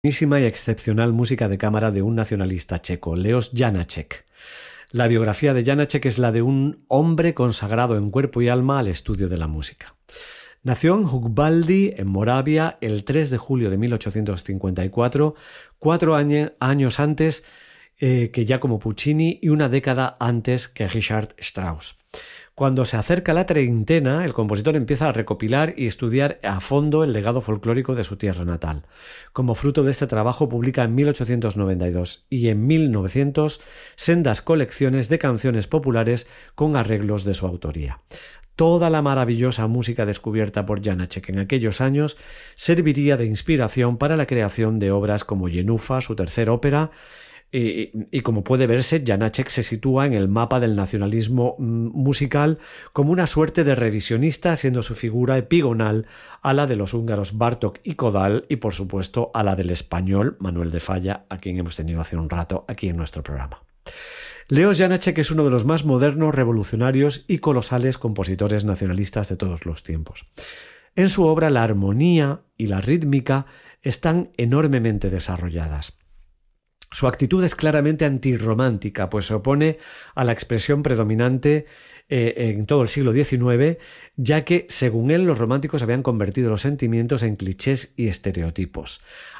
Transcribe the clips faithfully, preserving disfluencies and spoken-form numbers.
Buenísima y excepcional música de cámara de un nacionalista checo, Leos Janáček. La biografía de Janáček es la de un hombre consagrado en cuerpo y alma al estudio de la música. Nació en Húcbaldi, en Moravia, el tres de julio de mil ochocientos cincuenta y cuatro, cuatro año, años antes eh, que Giacomo Puccini y una década antes que Richard Strauss. Cuando se acerca la treintena, el compositor empieza a recopilar y estudiar a fondo el legado folclórico de su tierra natal. Como fruto de este trabajo publica en mil ochocientos noventa y dos y en mil novecientos sendas colecciones de canciones populares con arreglos de su autoría. Toda la maravillosa música descubierta por Janáček en aquellos años serviría de inspiración para la creación de obras como Yenufa, su tercera ópera. Y, y como puede verse, Janáček se sitúa en el mapa del nacionalismo musical como una suerte de revisionista, siendo su figura epigonal a la de los húngaros Bartók y Kodály y por supuesto a la del español Manuel de Falla, a quien hemos tenido hace un rato aquí en nuestro programa. Leos Janáček es uno de los más modernos, revolucionarios y colosales compositores nacionalistas de todos los tiempos. En su obra la armonía y la rítmica están enormemente desarrolladas. Su actitud es claramente antirromántica, pues se opone a la expresión predominante eh, en todo el siglo diecinueve, ya que, según él, los románticos habían convertido los sentimientos en clichés y estereotipos.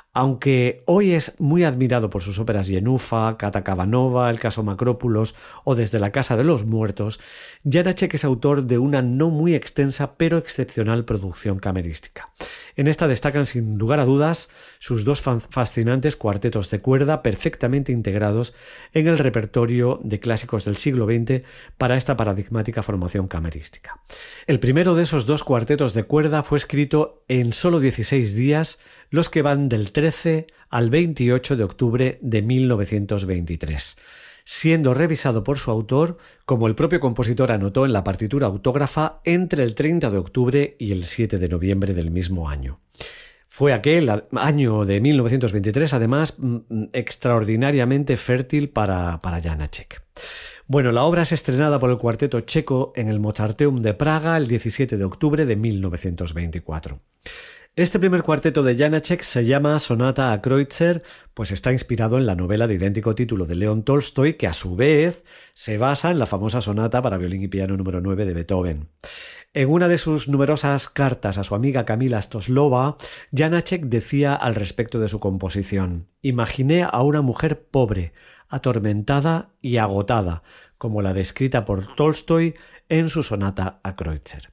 Aunque hoy es muy admirado por sus óperas Yenufa, Kata Kabanova, El caso Macrópulos o Desde la casa de los muertos, Janáček es autor de una no muy extensa pero excepcional producción camerística. En esta destacan sin lugar a dudas sus dos fascinantes cuartetos de cuerda perfectamente integrados en el repertorio de clásicos del siglo veinte para esta paradigmática formación camerística. El primero de esos dos cuartetos de cuerda fue escrito en solo dieciséis días, los que van del trece al veintiocho de octubre de mil novecientos veintitrés, siendo revisado por su autor, como el propio compositor anotó en la partitura autógrafa, entre el treinta de octubre y el siete de noviembre del mismo año. Fue aquel año de mil novecientos veintitrés, además, extraordinariamente fértil para, para Janáček. Bueno, la obra es estrenada por el cuarteto checo en el Mozarteum de Praga el diecisiete de octubre de mil novecientos veinticuatro. Este primer cuarteto de Janáček se llama Sonata a Kreutzer, pues está inspirado en la novela de idéntico título de León Tolstoy, que a su vez se basa en la famosa sonata para violín y piano número nueve de Beethoven. En una de sus numerosas cartas a su amiga Kamila Stoslova, Janáček decía al respecto de su composición: «Imaginé a una mujer pobre, atormentada y agotada, como la descrita por Tolstoy en su sonata a Kreutzer».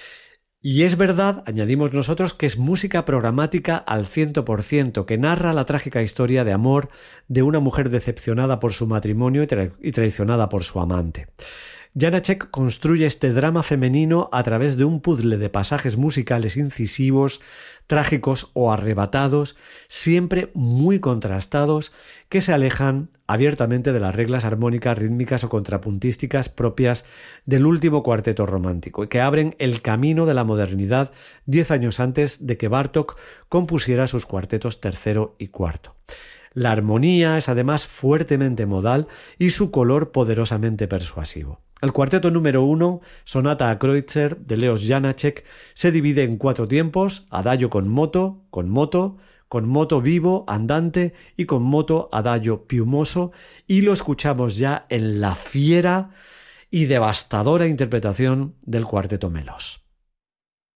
Y es verdad, añadimos nosotros, que es música programática al cien por ciento, que narra la trágica historia de amor de una mujer decepcionada por su matrimonio y, tra- y traicionada por su amante. Janáček construye este drama femenino a través de un puzzle de pasajes musicales incisivos, trágicos o arrebatados, siempre muy contrastados, que se alejan abiertamente de las reglas armónicas, rítmicas o contrapuntísticas propias del último cuarteto romántico y que abren el camino de la modernidad diez años antes de que Bartók compusiera sus cuartetos tercero y cuarto. La armonía es además fuertemente modal y su color poderosamente persuasivo. El cuarteto número uno, Sonata a Kreutzer, de Leos Janáček, se divide en cuatro tiempos: adagio con moto, con moto, con moto vivo, andante y con moto adagio piumoso, y lo escuchamos ya en la fiera y devastadora interpretación del cuarteto Melos.